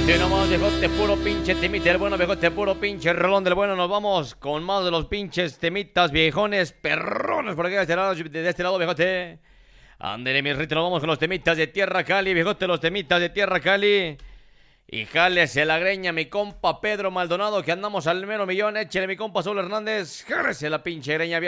nomás, viejote, puro pinche temita del bueno, viejote, puro pinche rolón del bueno. Nos vamos con más de los pinches temitas viejones, perrones por aquí de este lado, viejote. Ándele, mi rito, nos vamos con los temitas de Tierra Cali, viejote, los temitas de Tierra Cali. Y jálese la greña, mi compa Pedro Maldonado, que andamos al mero millón. Échele, mi compa Saúl Hernández, jálese la pinche greña,